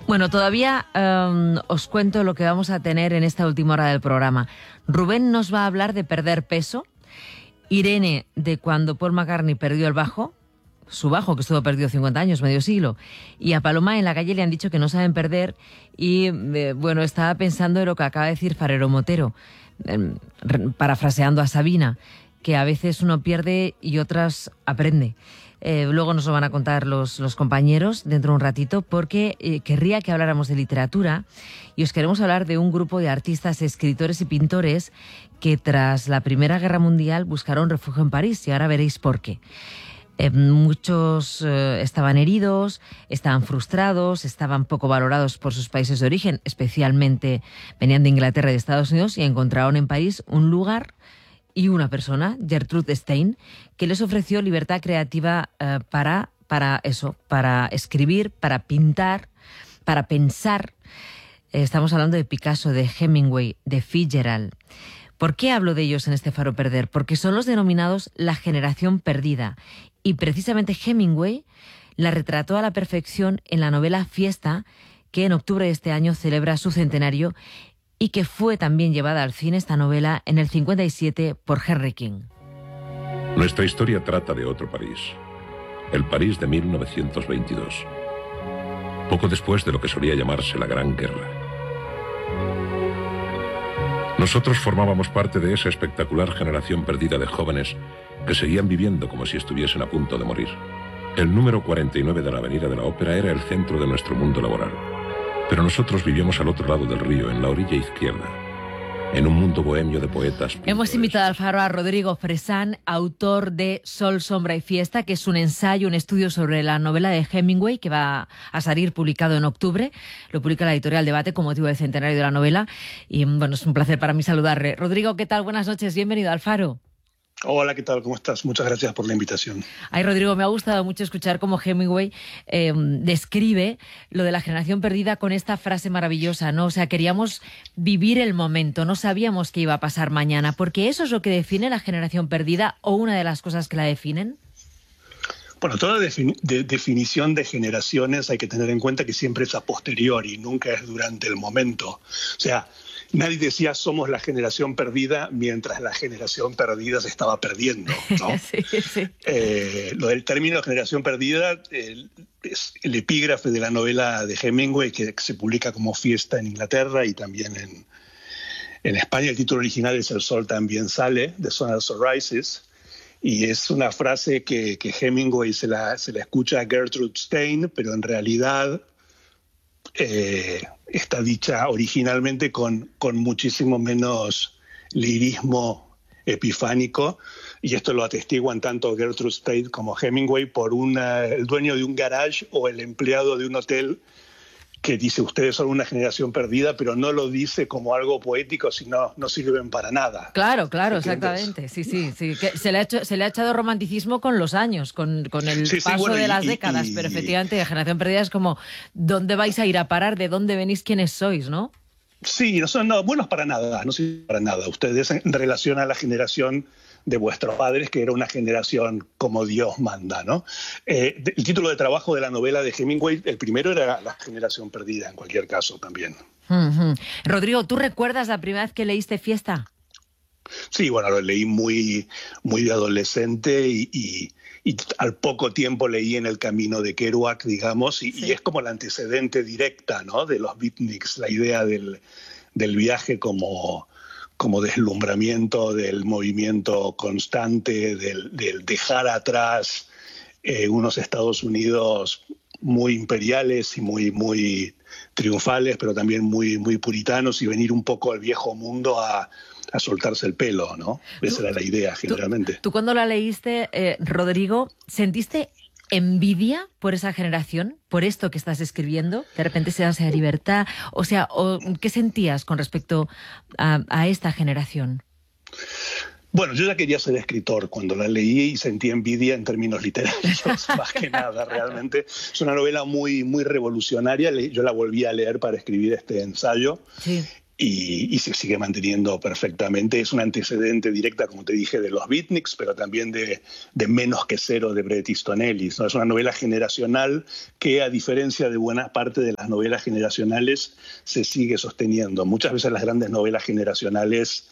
Bueno, todavía os cuento lo que vamos a tener en esta última hora del programa. Rubén nos va a hablar de perder peso, Irene de cuando Paul McCartney perdió el bajo, su bajo que estuvo perdido 50 años, medio siglo, y a Paloma en la calle le han dicho que no saben perder y, bueno, estaba pensando en lo que acaba de decir Farero Motero, parafraseando a Sabina, que a veces uno pierde y otras aprende. Luego nos lo van a contar los compañeros dentro de un ratito, porque querría que habláramos de literatura y os queremos hablar de un grupo de artistas, escritores y pintores que tras la Primera Guerra Mundial buscaron refugio en París, y ahora veréis por qué. Muchos estaban heridos, estaban frustrados, estaban poco valorados por sus países de origen, especialmente venían de Inglaterra y de Estados Unidos, y encontraron en París un lugar y una persona, Gertrude Stein, que les ofreció libertad creativa para escribir, para pintar, para pensar. Estamos hablando de Picasso, de Hemingway, de Fitzgerald. ¿Por qué hablo de ellos en este Faro Perder? Porque son los denominados la generación perdida. Y precisamente Hemingway la retrató a la perfección en la novela Fiesta, que en octubre de este año celebra su centenario, y que fue también llevada al cine, esta novela, en el 57 por Henry King. Nuestra historia trata de otro París, el París de 1922, poco después de lo que solía llamarse la Gran Guerra. Nosotros formábamos parte de esa espectacular generación perdida de jóvenes que seguían viviendo como si estuviesen a punto de morir. El número 49 de la Avenida de la Ópera era el centro de nuestro mundo laboral. Pero nosotros vivíamos al otro lado del río, en la orilla izquierda, en un mundo bohemio de poetas. Pintores. Hemos invitado al Faro a Rodrigo Fresán, autor de Sol, Sombra y Fiesta, que es un ensayo, un estudio sobre la novela de Hemingway, que va a salir publicado en octubre. Lo publica la editorial Debate con motivo del centenario de la novela. Y bueno, es un placer para mí saludarle. Rodrigo, ¿qué tal? Buenas noches, bienvenido al Faro. Hola, ¿qué tal? ¿Cómo estás? Muchas gracias por la invitación. Ay, Rodrigo, me ha gustado mucho escuchar cómo Hemingway describe lo de la generación perdida con esta frase maravillosa, ¿no? O sea, queríamos vivir el momento, no sabíamos qué iba a pasar mañana, porque eso es lo que define la generación perdida, o una de las cosas que la definen. Bueno, toda definición de generaciones hay que tener en cuenta que siempre es a posteriori, nunca es durante el momento. O sea, nadie decía somos la generación perdida mientras la generación perdida se estaba perdiendo, ¿no? Sí, sí. Lo del término generación perdida es el epígrafe de la novela de Hemingway, que se publica como Fiesta en Inglaterra y también en España. El título original es El sol también sale, The Sun Also Rises, y es una frase que Hemingway se la escucha a Gertrude Stein, pero en realidad está dicha originalmente con muchísimo menos lirismo epifánico, y esto lo atestiguan tanto Gertrude Stein como Hemingway por el dueño de un garage o el empleado de un hotel que dice: ustedes son una generación perdida, pero no lo dice como algo poético, sino no sirven para nada. Claro, exactamente. Sí. Que se le ha echado romanticismo con los años, con el paso de las décadas, pero efectivamente, la generación perdida es como ¿dónde vais a ir a parar? ¿De dónde venís? ¿Quiénes sois? ¿No? Sí, no son buenos para nada, no sirven para nada. Ustedes en relación a la generación de vuestros padres, que era una generación como Dios manda, ¿no? El título de trabajo de la novela de Hemingway, el primero era La generación perdida, en cualquier caso también. Rodrigo, ¿tú recuerdas la primera vez que leíste Fiesta? Sí, bueno, lo leí muy de adolescente y al poco tiempo leí En el camino de Kerouac, digamos, y es como la antecedente directa, ¿no?, de los beatniks, la idea del viaje como deslumbramiento, del movimiento constante, del dejar atrás unos Estados Unidos muy imperiales y muy triunfales, pero también muy puritanos, y venir un poco al viejo mundo a soltarse el pelo, ¿no? Esa era la idea, generalmente. ¿Tú cuando la leíste, Rodrigo, sentiste envidia por esa generación, por esto que estás escribiendo? De repente se da esa libertad. O sea, ¿qué sentías con respecto a esta generación? Bueno, yo ya quería ser escritor cuando la leí y sentí envidia en términos literarios, más que nada, realmente. Es una novela muy revolucionaria. Yo la volví a leer para escribir este ensayo. Sí. y se sigue manteniendo perfectamente. Es un antecedente directa, como te dije, de los beatniks, pero también de Menos que cero de Bret Easton Ellis, ¿no? Es una novela generacional que, a diferencia de buena parte de las novelas generacionales, se sigue sosteniendo. Muchas veces las grandes novelas generacionales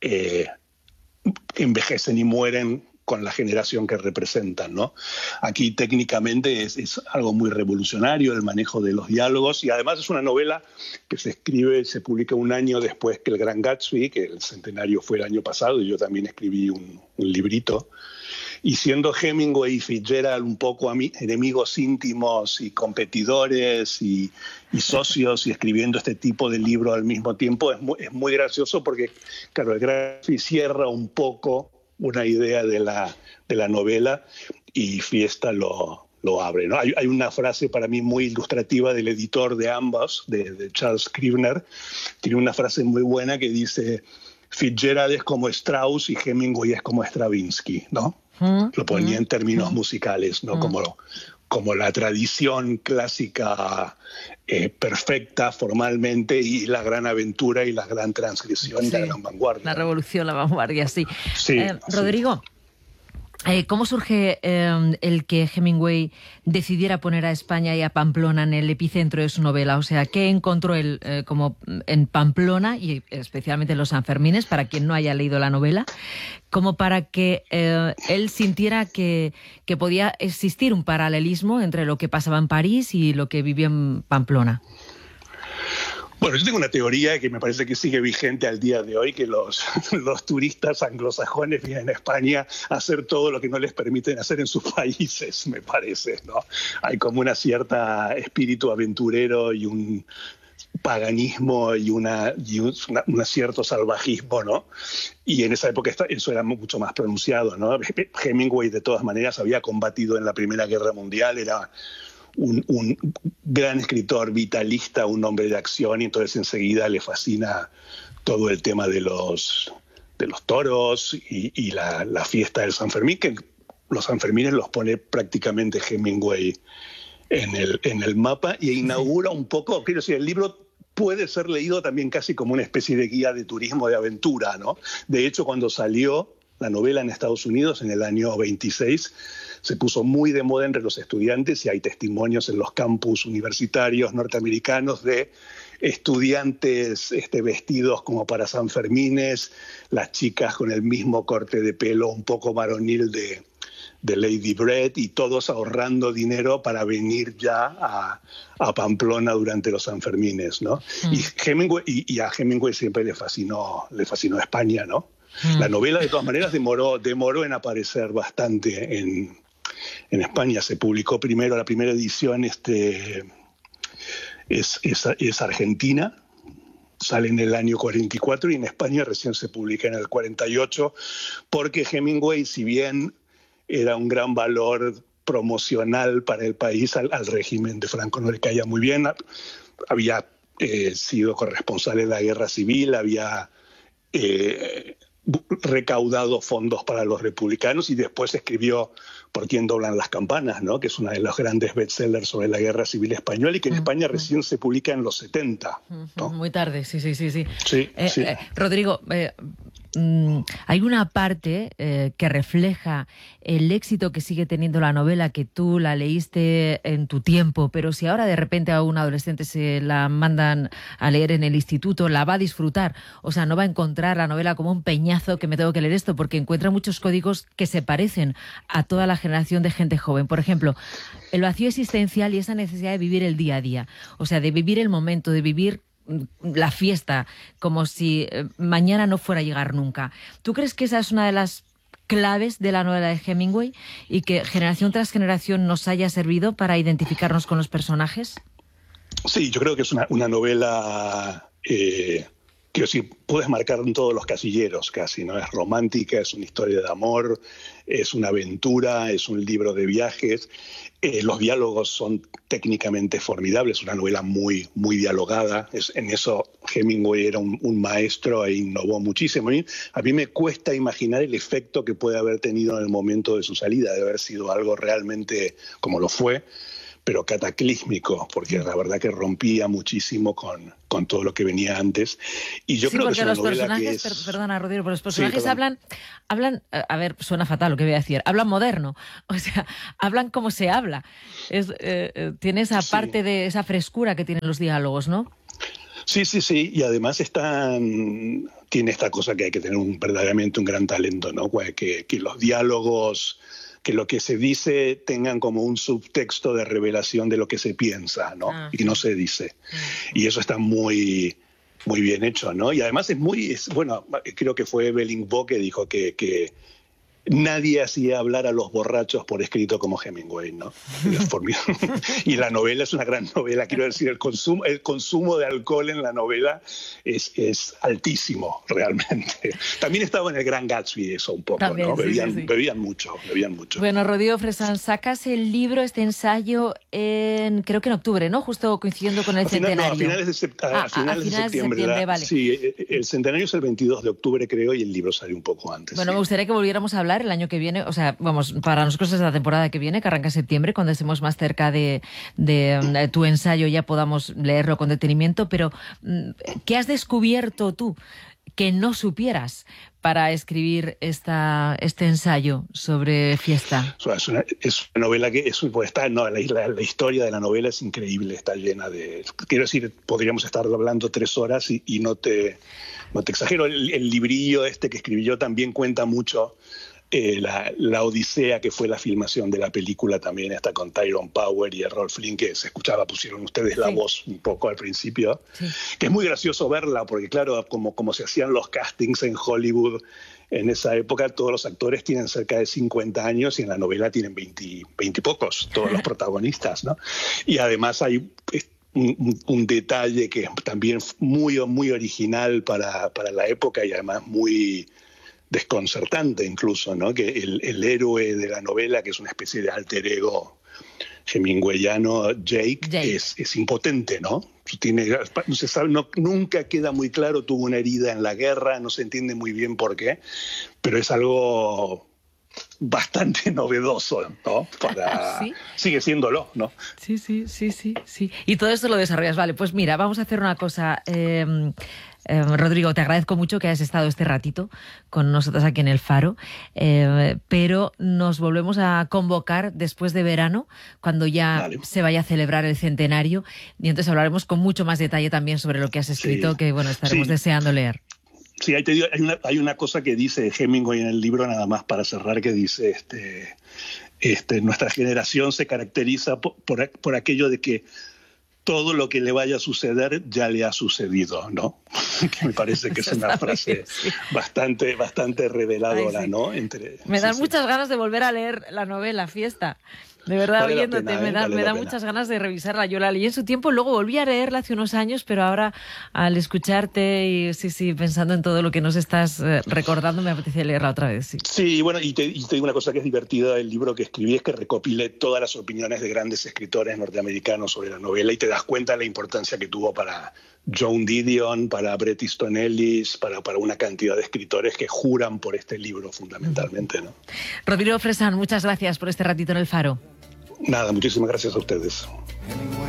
envejecen y mueren con la generación que representan, ¿no? Aquí técnicamente es algo muy revolucionario el manejo de los diálogos, y además es una novela que se publica un año después que El Gran Gatsby, que el centenario fue el año pasado, y yo también escribí un librito. Y siendo Hemingway y Fitzgerald un poco enemigos íntimos y competidores y socios, y escribiendo este tipo de libro al mismo tiempo, es muy gracioso porque, claro, El Gran Gatsby cierra un poco una idea de la novela y Fiesta lo abre, ¿no? Hay una frase para mí muy ilustrativa del editor de ambas, de Charles Scribner. Tiene una frase muy buena que dice: Fitzgerald es como Strauss y Hemingway es como Stravinsky, ¿no? Lo ponía en términos musicales, ¿no? Como la tradición clásica perfecta formalmente, y la gran aventura y la gran transgresión, sí, y la gran vanguardia. La revolución, la vanguardia, sí. Sí, Rodrigo, ¿cómo surge el que Hemingway decidiera poner a España y a Pamplona en el epicentro de su novela? O sea, ¿qué encontró él como en Pamplona, y especialmente en los Sanfermines, para quien no haya leído la novela, como para que él sintiera que podía existir un paralelismo entre lo que pasaba en París y lo que vivía en Pamplona? Bueno, yo tengo una teoría que me parece que sigue vigente al día de hoy, que los turistas anglosajones vienen a España a hacer todo lo que no les permiten hacer en sus países, me parece, ¿no? Hay como una cierta espíritu aventurero y un paganismo y un cierto salvajismo, ¿no? Y en esa época eso era mucho más pronunciado, ¿no? Hemingway, de todas maneras, había combatido en la Primera Guerra Mundial, era un gran escritor vitalista, un hombre de acción, y entonces enseguida le fascina todo el tema de los toros y la fiesta del San Fermín, que los Sanfermines los pone prácticamente Hemingway en el mapa, y inaugura un poco, quiero decir, el libro puede ser leído también casi como una especie de guía de turismo, de aventura, ¿no? De hecho, cuando salió la novela en Estados Unidos en el año 26, se puso muy de moda entre los estudiantes, y hay testimonios en los campus universitarios norteamericanos de estudiantes vestidos como para Sanfermines, las chicas con el mismo corte de pelo un poco varonil de Lady Bret, y todos ahorrando dinero para venir ya a Pamplona durante los Sanfermines, ¿no? Y a Hemingway siempre le fascinó España, ¿no? La novela, de todas maneras, demoró en aparecer bastante en España. Se publicó primero, la primera edición es argentina, sale en el año 44, y en España recién se publica en el 48, porque Hemingway, si bien era un gran valor promocional para el país, al régimen de Franco no le caía muy bien. Había sido corresponsal en la Guerra Civil, había recaudado fondos para los republicanos, y después escribió Por quién doblan las campanas, ¿no? Que es una de los grandes bestsellers sobre la Guerra Civil Española, y que en España recién se publica en los 70, ¿no? Muy tarde, sí. Sí. Rodrigo, hay una parte que refleja el éxito que sigue teniendo la novela, que tú la leíste en tu tiempo, pero si ahora de repente a un adolescente se la mandan a leer en el instituto, la va a disfrutar. O sea, no va a encontrar la novela como un peñazo que me tengo que leer esto, porque encuentra muchos códigos que se parecen a toda la generación de gente joven. Por ejemplo, el vacío existencial y esa necesidad de vivir el día a día. O sea, de vivir el momento, de vivir la fiesta, como si mañana no fuera a llegar nunca. ¿Tú crees que esa es una de las claves de la novela de Hemingway, y que generación tras generación nos haya servido para identificarnos con los personajes? Sí, yo creo que es una novela que sí puedes marcar en todos los casilleros casi, ¿no? Es romántica, es una historia de amor, es una aventura, es un libro de viajes. Los diálogos son técnicamente formidables, una novela muy, muy dialogada. En eso Hemingway era un maestro e innovó muchísimo. A mí me cuesta imaginar el efecto que puede haber tenido en el momento de su salida, de haber sido algo realmente como lo fue, pero cataclísmico, porque la verdad que rompía muchísimo con todo lo que venía antes. Y yo creo que es una novela que es... Perdona, Rodrigo, pero los personajes hablan, a ver, suena fatal lo que voy a decir, hablan moderno, o sea, hablan como se habla. Tiene esa parte de esa frescura que tienen los diálogos, ¿no? Sí, y además tiene esta cosa que hay que tener verdaderamente un gran talento, ¿no? Que los diálogos, que lo que se dice tengan como un subtexto de revelación de lo que se piensa, ¿no? Y que no se dice. Y eso está muy, muy bien hecho, ¿no? Y además bueno, creo que fue Evelyn Waugh que dijo que nadie hacía hablar a los borrachos por escrito como Hemingway, ¿no? Y la novela es una gran novela, quiero decir, el consumo de alcohol en la novela es altísimo, realmente. También estaba en el Gran Gatsby eso un poco, también, ¿no? Bebían mucho. Bueno, Rodrigo Fresán, sacas el libro, este ensayo, creo que en octubre, ¿no? Justo coincidiendo con el centenario. A finales de septiembre. Vale. Sí, el centenario es el 22 de octubre, creo, y el libro sale un poco antes. Bueno, me gustaría que volviéramos a hablar el año que viene, o sea, vamos, para nosotros es la temporada que viene, que arranca en septiembre, cuando estemos más cerca de tu ensayo ya podamos leerlo con detenimiento, pero ¿qué has descubierto tú que no supieras para escribir este ensayo sobre Fiesta? Es una novela que la historia de la novela es increíble, está llena de... Quiero decir, podríamos estar hablando 3 horas y no te exagero. El librillo que escribí yo también cuenta mucho la odisea que fue la filmación de la película, también está con Tyrone Power y Errol Flynn, que se escuchaba, pusieron ustedes la voz un poco al principio, que es muy gracioso verla, porque claro, como se hacían los castings en Hollywood en esa época, todos los actores tienen cerca de 50 años y en la novela tienen 20 y pocos, todos los protagonistas, ¿no? Y además hay un detalle que es también muy, muy original para la época y además muy desconcertante incluso, ¿no? Que el héroe de la novela, que es una especie de alter ego hemingwayano, Jake. Es impotente, ¿no? No se sabe, nunca queda muy claro, tuvo una herida en la guerra, no se entiende muy bien por qué, pero es algo bastante novedoso, ¿no? ¿Sí? Sigue siéndolo, ¿no? Sí. Y todo esto lo desarrollas. Vale, pues mira, vamos a hacer una cosa. Rodrigo, te agradezco mucho que hayas estado este ratito con nosotros aquí en El Faro, pero nos volvemos a convocar después de verano, cuando ya se vaya a celebrar el centenario, y entonces hablaremos con mucho más detalle también sobre lo que has escrito, que bueno, estaremos deseando leer. Sí, ahí te digo, hay una cosa que dice Hemingway en el libro, nada más para cerrar, que dice nuestra generación se caracteriza por aquello de que todo lo que le vaya a suceder ya le ha sucedido, ¿no? Que me parece que es una frase bastante reveladora, ¿no? Me dan muchas ganas de volver a leer la novela Fiesta. De verdad, vale oyéndote, pena, me da muchas ganas de revisarla. Yo la leí en su tiempo, luego volví a leerla hace unos años, pero ahora al escucharte y pensando en todo lo que nos estás recordando, me apetece leerla otra vez. Sí, bueno, y te digo una cosa que es divertida del libro que escribí, es que recopilé todas las opiniones de grandes escritores norteamericanos sobre la novela y te das cuenta de la importancia que tuvo para Joan Didion, para Bret Easton Ellis, para una cantidad de escritores que juran por este libro fundamentalmente, ¿no? Rodrigo Fresán, muchas gracias por este ratito en El Faro. Nada, muchísimas gracias a ustedes.